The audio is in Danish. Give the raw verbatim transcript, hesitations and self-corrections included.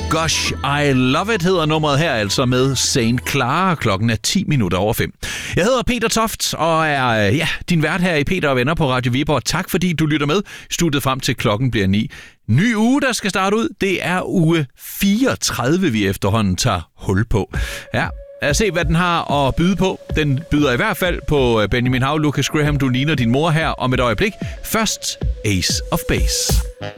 Gosh, I Love It hedder nummeret her, altså med Saint Clara. Klokken er ti minutter over fem. Jeg hedder Peter Toft, og er ja, din vært her i Peter og Venner på Radio Viborg. Tak fordi du lytter med. Studiet frem til klokken bliver ni. Ny uge, der skal starte ud, det er uge fireogtredive, vi efterhånden tager hul på. Ja, lad os se, hvad den har at byde på. Den byder i hvert fald på Benjamin Hav, Lucas Graham, Du ligner din mor her om et øjeblik. Først Ace of Base.